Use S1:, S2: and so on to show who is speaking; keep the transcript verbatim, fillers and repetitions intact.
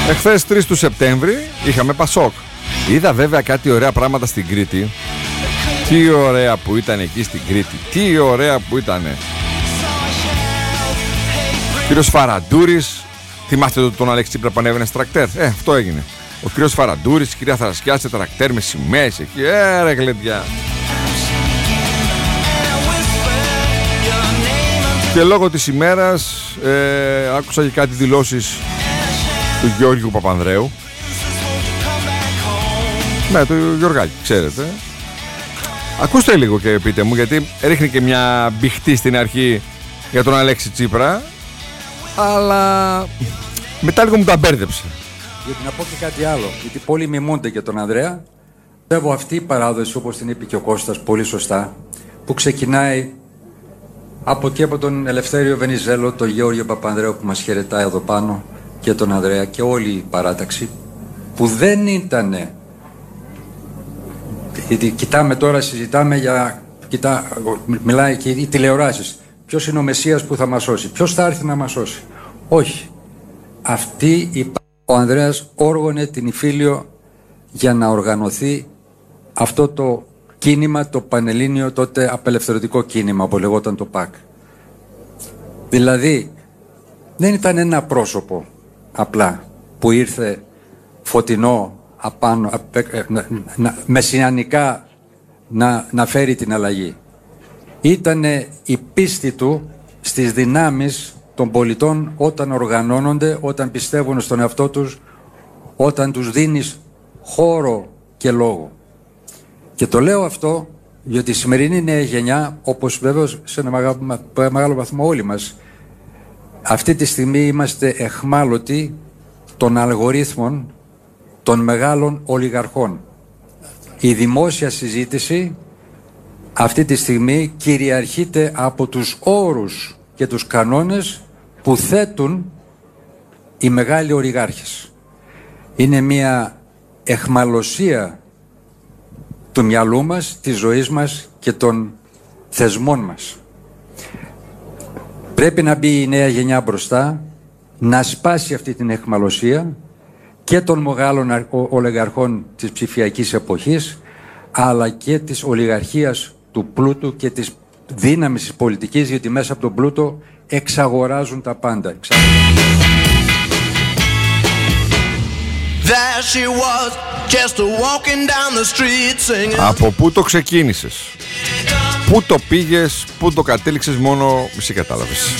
S1: Εχθές τρεις του Σεπτέμβρη είχαμε Πασόκ. Είδα βέβαια κάτι ωραία πράγματα στην Κρήτη. Τι ωραία που ήταν εκεί στην Κρήτη. Τι ωραία που ήτανε. Κύριος Φαραντούρης. Θυμάστε τον Αλέξη Τσίπρα που ανέβαινε σε τρακτέρ? Ε, αυτό έγινε. Ο κύριος Φαραντούρης, η κυρία Θαρασκιά σε τρακτέρ με σημαίες εκεί. Ε, ρε γλεντιά. Και λόγω της ημέρας ε, άκουσα και κάτι δηλώσεις του Γιώργου Παπανδρέου. Ναι, του Γιωργάκη, ξέρετε. Ακούστε λίγο και πείτε μου, γιατί ρίχνει και μια μπιχτή στην αρχή για τον Αλέξη Τσίπρα, αλλά μετά λίγο μου τα μπέρδεψε.
S2: Γιατί να πω και κάτι άλλο, γιατί πολλοί μιμούνται για τον Ανδρέα. Πιστεύω αυτή η παράδοση, όπως την είπε και ο Κώστας πολύ σωστά, που ξεκινάει από και από τον Ελευθέριο Βενιζέλο, τον Γεώργιο Παπανδρέου που μας χαιρετάει εδώ πάνω, και τον Ανδρέα και όλη η παράταξη, που δεν ήτανε. Γιατί κοιτάμε τώρα, συζητάμε για. Κοιτά, μιλάει και οι τηλεοράσεις. Ποιος είναι ο Μεσσίας που θα μας σώσει, ποιος θα έρθει να μας σώσει? Όχι. Αυτή η. Ο Ανδρέας όργωνε την Ιφίλιο για να οργανωθεί αυτό το κίνημα, το πανελλήνιο τότε απελευθερωτικό κίνημα που λεγόταν το ΠΑΚ. Δηλαδή δεν ήταν ένα πρόσωπο απλά που ήρθε φωτεινό απάνω, να, να, μεσιανικά να, να φέρει την αλλαγή. Ήτανε η πίστη του στις δυνάμεις των πολιτών όταν οργανώνονται, όταν πιστεύουν στον εαυτό τους, όταν τους δίνεις χώρο και λόγο. Και το λέω αυτό γιατί η σημερινή νέα γενιά, όπως βέβαια σε ένα μεγάλο, μεγάλο βαθμό όλοι μας, αυτή τη στιγμή είμαστε εχμάλωτοι των αλγορίθμων των μεγάλων ολιγαρχών. Η δημόσια συζήτηση αυτή τη στιγμή κυριαρχείται από τους όρους και τους κανόνες που θέτουν οι μεγάλοι ολιγάρχες. Είναι μια εχμαλωσία του μυαλού μας, της ζωής μας και των θεσμών μας. Πρέπει να μπει η νέα γενιά μπροστά, να σπάσει αυτή την εχμαλωσία και των μεγάλων ολιγαρχών της ψηφιακής εποχής, αλλά και της ολιγαρχίας του πλούτου και της δύναμης της πολιτικής, γιατί μέσα από τον πλούτο εξαγοράζουν τα πάντα.
S1: Από πού το ξεκίνησες, πού το πήγες, πού το κατέληξες, μόνο εσύ κατάλαβες.